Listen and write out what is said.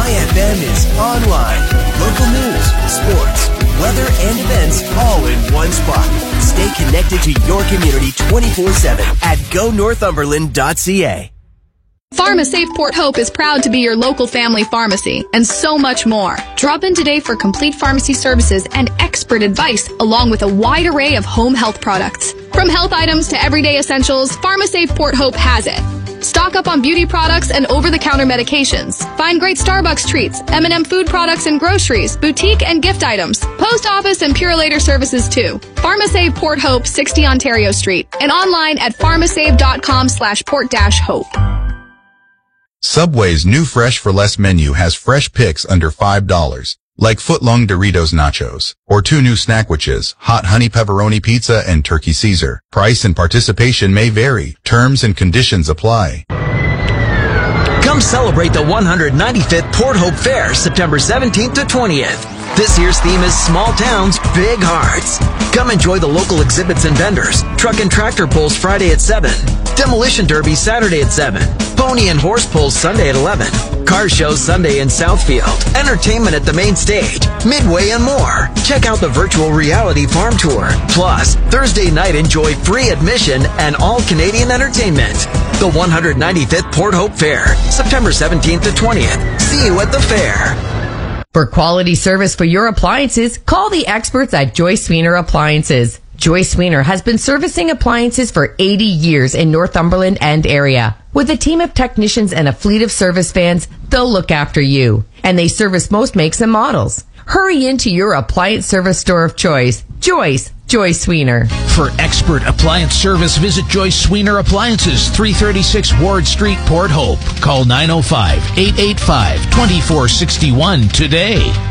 IFM is online. Local news, sports, weather, and events all in one spot. Stay connected to your community 24/7 at gonorthumberland.ca. PharmaSafe Port Hope is proud to be your local family pharmacy and so much more. Drop in today for complete pharmacy services and expert advice along with a wide array of home health products. From health items to everyday essentials, PharmaSafe Port Hope has it. Stock up on beauty products and over-the-counter medications. Find great Starbucks treats, M&M food products and groceries, boutique and gift items, post office and Purolator services too. PharmaSave Port Hope, 60 Ontario Street, and online at pharmasave.com/port-hope. Subway's new Fresh for Less menu has fresh picks under $5, like footlong Doritos Nachos, or 2 new Snackwitches, hot honey pepperoni pizza and turkey Caesar. Price and participation may vary. Terms and conditions apply. Come celebrate the 195th Port Hope Fair, September 17th to 20th. This year's theme is Small Towns, Big Hearts. Come enjoy the local exhibits and vendors. Truck and tractor pulls Friday at 7. Demolition Derby Saturday at 7. Pony and horse pulls Sunday at 11. Car shows Sunday in Southfield. Entertainment at the main stage. Midway and more. Check out the virtual reality farm tour. Plus, Thursday night enjoy free admission and all Canadian entertainment. The 195th Port Hope Fair, September 17th to 20th. See you at the fair. For quality service for your appliances, call the experts at Joyce Sweener Appliances. Joyce Sweener has been servicing appliances for 80 years in Northumberland and area. With a team of technicians and a fleet of service vans, they'll look after you. And they service most makes and models. Hurry into your appliance service store of choice. Joyce Sweener. For expert appliance service, visit Joyce Sweener Appliances, 336 Ward Street, Port Hope. Call 905-885-2461 today.